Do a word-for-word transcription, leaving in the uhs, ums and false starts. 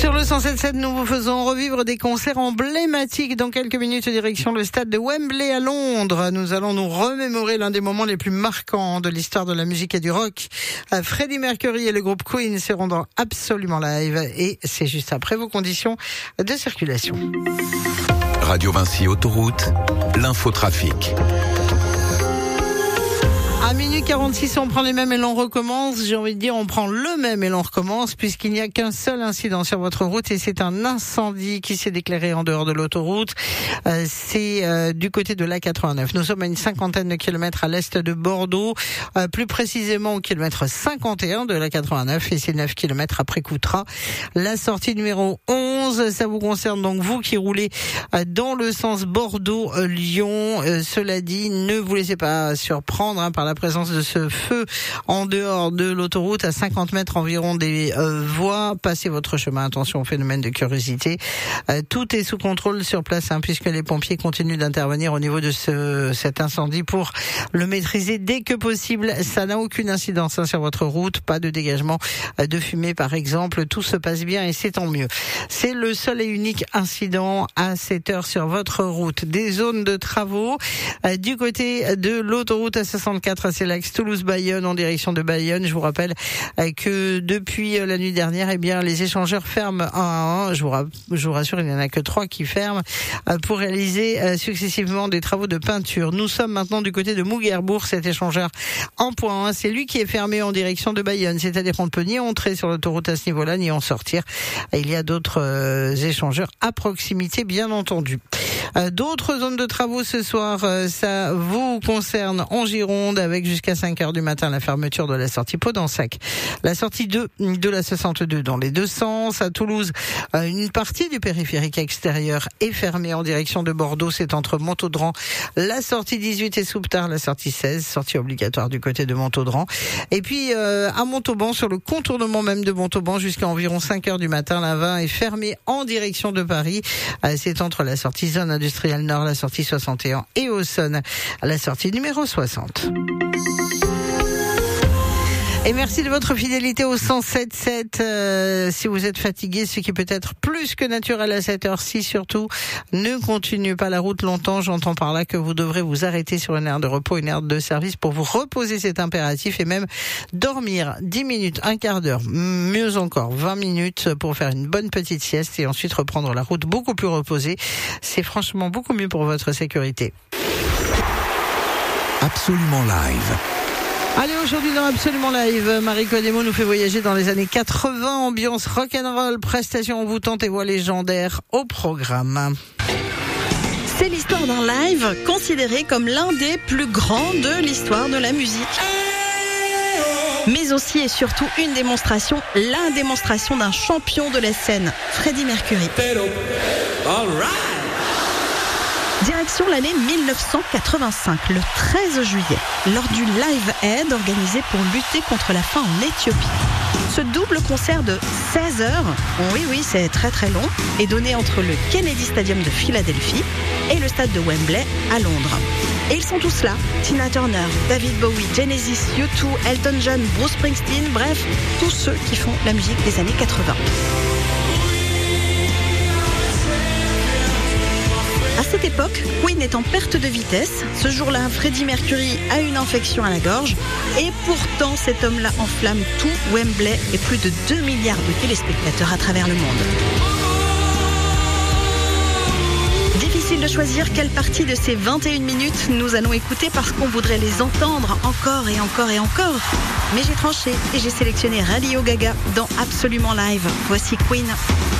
Sur le cent sept sept, nous vous faisons revivre des concerts emblématiques. Dans quelques minutes, direction le stade de Wembley à Londres. Nous allons nous remémorer l'un des moments les plus marquants de l'histoire de la musique et du rock. Freddie Mercury et le groupe Queen seront dans Absolument Live. Et c'est juste après vos conditions de circulation. Radio Vinci Autoroute, l'infotrafic. À minuit quarante-six, on prend les mêmes et l'on recommence. J'ai envie de dire, on prend le même et l'on recommence, puisqu'il n'y a qu'un seul incident sur votre route, et c'est un incendie qui s'est déclaré en dehors de l'autoroute. Euh, c'est euh, du côté de l'A quatre-vingt-neuf. Nous sommes à une cinquantaine de kilomètres à l'est de Bordeaux, euh, plus précisément au kilomètre cinquante et un de l'A quatre-vingt-neuf, et c'est neuf kilomètres après Coutras. La sortie numéro onze, ça vous concerne donc vous qui roulez euh, dans le sens Bordeaux-Lyon. Euh, cela dit, ne vous laissez pas surprendre hein, par la présence de ce feu en dehors de l'autoroute à cinquante mètres environ des euh, voies. Passez votre chemin, attention au phénomène de curiosité. Euh, tout est sous contrôle sur place hein, puisque les pompiers continuent d'intervenir au niveau de ce, cet incendie pour le maîtriser dès que possible. Ça n'a aucune incidence hein, sur votre route, pas de dégagement euh, de fumée par exemple. Tout se passe bien et c'est tant mieux. C'est le seul et unique incident à cette heure sur votre route. Des zones de travaux euh, du côté de l'autoroute A soixante-quatre, c'est l'axe Toulouse-Bayonne en direction de Bayonne. Je vous rappelle que depuis la nuit dernière, eh bien, les échangeurs ferment un à un. Je vous, ra- je vous rassure, il n'y en a que trois qui ferment pour réaliser successivement des travaux de peinture. Nous sommes maintenant du côté de Mouguerbourg, cet échangeur en point un. C'est lui qui est fermé en direction de Bayonne. C'est-à-dire qu'on ne peut ni entrer sur l'autoroute à ce niveau-là, ni en sortir. Il y a d'autres échangeurs à proximité, bien entendu. D'autres zones de travaux ce soir, ça vous concerne en Gironde avec jusqu'à cinq heures du matin la fermeture de la sortie Podensac. La sortie deux de la soixante-deux dans les deux sens. À Toulouse, une partie du périphérique extérieur est fermée en direction de Bordeaux. C'est entre Montaudran, la sortie dix-huit et Souptard, la sortie seize, sortie obligatoire du côté de Montaudran. Et puis euh, à Montauban, sur le contournement même de Montauban, jusqu'à environ cinq heures du matin, la vingt est fermée en direction de Paris. Euh, c'est entre la sortie zone industrielle nord, la sortie soixante et un et Auxonne, la sortie numéro soixante. Et merci de votre fidélité au cent sept sept. Euh, si vous êtes fatigué, ce qui peut être plus que naturel à cette heure-ci, surtout, ne continuez pas la route longtemps. J'entends par là que vous devrez vous arrêter sur une aire de repos, une aire de service pour vous reposer, c'est impératif, et même dormir dix minutes, un quart d'heure, mieux encore vingt minutes pour faire une bonne petite sieste et ensuite reprendre la route beaucoup plus reposée. C'est franchement beaucoup mieux pour votre sécurité. Absolument Live. Allez, aujourd'hui dans Absolument Live, Marie Codemo nous fait voyager dans les années quatre-vingts, ambiance rock'n'roll, prestations envoûtantes et voix légendaires au programme. C'est l'histoire d'un live considéré comme l'un des plus grands de l'histoire de la musique. Mais aussi et surtout une démonstration, la démonstration d'un champion de la scène, Freddie Mercury. All right. Direction l'année mille neuf cent quatre-vingt-cinq, le treize juillet, lors du Live Aid organisé pour lutter contre la faim en Éthiopie. Ce double concert de seize heures, oui oui c'est très très long, est donné entre le Kennedy Stadium de Philadelphie et le stade de Wembley à Londres. Et ils sont tous là, Tina Turner, David Bowie, Genesis, U deux, Elton John, Bruce Springsteen, bref, tous ceux qui font la musique des années quatre-vingts. À cette époque, Queen est en perte de vitesse. Ce jour-là, Freddie Mercury a une infection à la gorge. Et pourtant, cet homme-là enflamme tout Wembley et plus de deux milliards de téléspectateurs à travers le monde. Difficile de choisir quelle partie de ces vingt et une minutes nous allons écouter parce qu'on voudrait les entendre encore et encore et encore. Mais j'ai tranché et j'ai sélectionné Radio Gaga dans Absolument Live. Voici Queen.